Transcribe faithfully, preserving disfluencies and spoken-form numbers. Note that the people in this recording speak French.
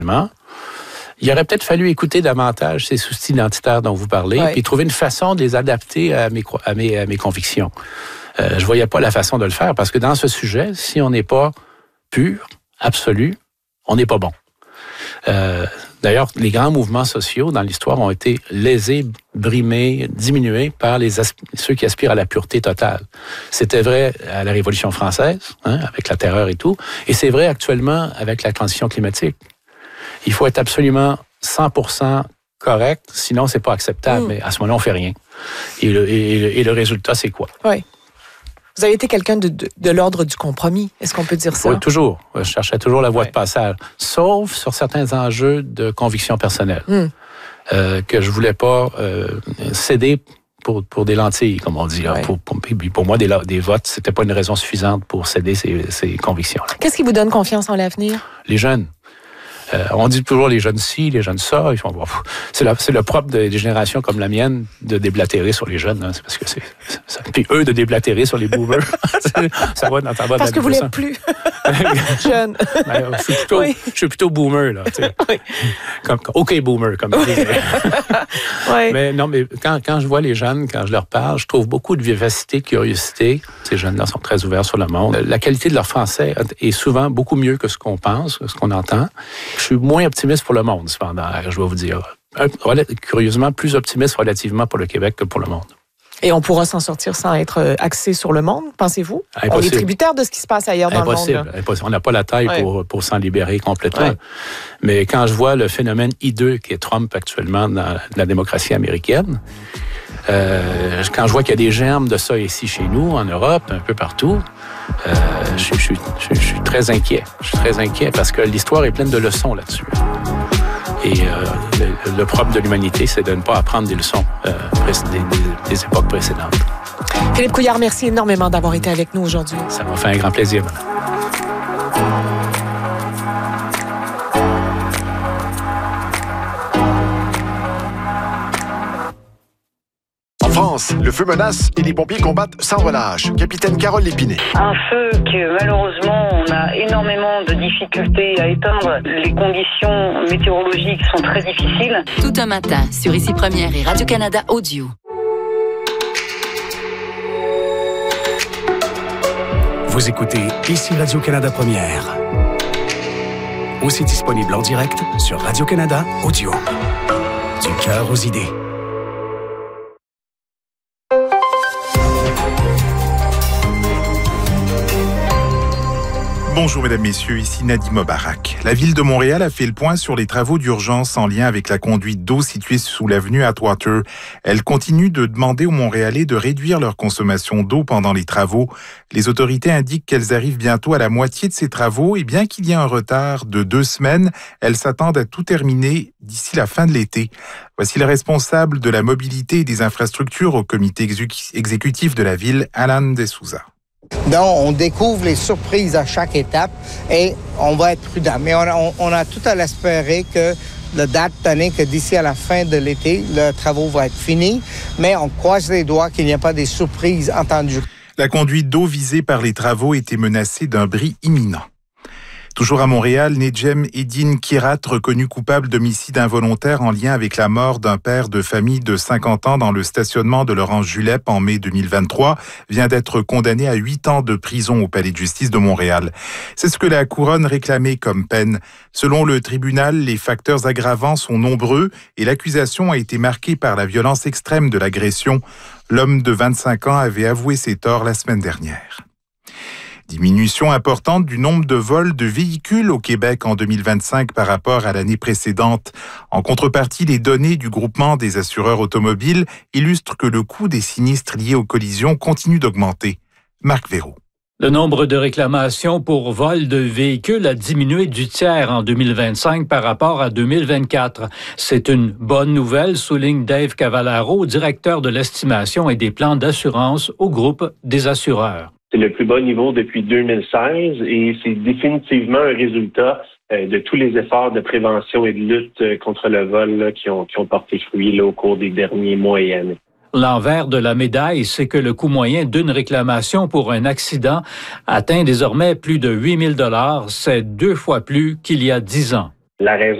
Il aurait peut-être fallu écouter davantage ces soucis identitaires dont vous parlez, ouais. puis trouver une façon de les adapter à mes, à mes, à mes convictions. Euh, je voyais pas la façon de le faire, parce que dans ce sujet, si on n'est pas pur, absolu, on n'est pas bon. Euh, d'ailleurs, les grands mouvements sociaux dans l'histoire ont été lésés, brimés, diminués par les asp- ceux qui aspirent à la pureté totale. C'était vrai à la Révolution française, hein, avec la terreur et tout, et c'est vrai actuellement avec la transition climatique. Il faut être absolument cent pour cent correct, sinon c'est pas acceptable. Mmh. Mais à ce moment-là, on fait rien. Et le, et, le, et le résultat, c'est quoi? Oui. Vous avez été quelqu'un de, de, de l'ordre du compromis. Est-ce qu'on peut dire ça? Oui, toujours. Je cherchais toujours la voie ouais. de passage. Sauf sur certains enjeux de conviction personnelle. Mmh. Euh, que je voulais pas euh, céder pour, pour des lentilles, comme on dit. Là. Ouais. Pour, pour, pour moi, des, des votes, c'était pas une raison suffisante pour céder ces, ces convictions-là. Qu'est-ce qui vous donne confiance en l'avenir? Les jeunes. Euh, on dit toujours les jeunes ci, les jeunes ça. Ils font, c'est, la, c'est le propre de, des générations comme la mienne de déblatérer sur les jeunes. Hein, c'est parce que c'est, c'est puis eux de déblatérer sur les boomers. ça va dans ta voix. Parce que vous l'êtes plus jeune. Ben, je suis plutôt, oui. je suis plutôt boomer là. Tu sais. Oui. Comme, OK boomer comme. Oui. Oui. Mais non, mais quand quand je vois les jeunes, quand je leur parle, je trouve beaucoup de vivacité, de curiosité. Ces jeunes-là sont très ouverts sur le monde. La qualité de leur français est souvent beaucoup mieux que ce qu'on pense, ce qu'on entend. Je suis moins optimiste pour le monde, cependant, je dois vous dire. Curieusement, plus optimiste relativement pour le Québec que pour le monde. Et on pourra s'en sortir sans être axé sur le monde, pensez-vous? Impossible. On est tributaire de ce qui se passe ailleurs dans impossible, le monde. Là. Impossible. On n'a pas la taille ouais. pour, pour s'en libérer complètement. Ouais. Mais quand je vois le phénomène hideux qui est Trump actuellement dans la démocratie américaine, euh, quand je vois qu'il y a des germes de ça ici chez nous, en Europe, un peu partout, euh, je, je, je, je, je suis très inquiet. Je suis très inquiet parce que l'histoire est pleine de leçons là-dessus. Et euh, le, le propre de l'humanité, c'est de ne pas apprendre des leçons euh, des, des, des époques précédentes. Philippe Couillard, merci énormément d'avoir été avec nous aujourd'hui. Ça m'a fait un grand plaisir, madame. France, le feu menace et les pompiers combattent sans relâche. Capitaine Carole Lépiné. Un feu que malheureusement on a énormément de difficultés à éteindre. Les conditions météorologiques sont très difficiles. Tout un matin sur Ici Première et Radio-Canada Audio. Vous écoutez Ici Radio-Canada Première. Aussi disponible en direct sur Radio-Canada Audio. Du cœur aux idées. Bonjour mesdames, messieurs, ici Nadim Mobarak. La Ville de Montréal a fait le point sur les travaux d'urgence en lien avec la conduite d'eau située sous l'avenue Atwater. Elle continue de demander aux Montréalais de réduire leur consommation d'eau pendant les travaux. Les autorités indiquent qu'elles arrivent bientôt à la moitié de ces travaux et bien qu'il y ait un retard de deux semaines, elles s'attendent à tout terminer d'ici la fin de l'été. Voici le responsable de la mobilité et des infrastructures au comité exécutif de la ville, Alan Desouza. Donc, on découvre les surprises à chaque étape et on va être prudent. Mais on a, on, on a tout à l'espérer que la date donnée que d'ici à la fin de l'été, le travaux va être fini. Mais on croise les doigts qu'il n'y a pas des surprises entendues. La conduite d'eau visée par les travaux était menacée d'un bris imminent. Toujours à Montréal, Nedjem Eddine Kirat, reconnu coupable d'homicide involontaire en lien avec la mort d'un père de famille de cinquante ans dans le stationnement de Laurence Julep en mai deux mille vingt-trois, vient d'être condamné à huit ans de prison au Palais de justice de Montréal. C'est ce que la Couronne réclamait comme peine. Selon le tribunal, les facteurs aggravants sont nombreux et l'accusation a été marquée par la violence extrême de l'agression. L'homme de vingt-cinq ans avait avoué ses torts la semaine dernière. Diminution importante du nombre de vols de véhicules au Québec en deux mille vingt-cinq par rapport à l'année précédente. En contrepartie, les données du groupement des assureurs automobiles illustrent que le coût des sinistres liés aux collisions continue d'augmenter. Marc Véraud. Le nombre de réclamations pour vol de véhicules a diminué du tiers en deux mille vingt-cinq par rapport à deux mille vingt-quatre. C'est une bonne nouvelle, souligne Dave Cavallaro, directeur de l'estimation et des plans d'assurance au groupe des assureurs. C'est le plus bas niveau depuis deux mille seize et c'est définitivement un résultat euh, de tous les efforts de prévention et de lutte euh, contre le vol là, qui, ont, qui ont porté fruit là, au cours des derniers mois et années. L'envers de la médaille, c'est que le coût moyen d'une réclamation pour un accident atteint désormais plus de huit mille dollars. C'est deux fois plus qu'il y a dix ans. La raison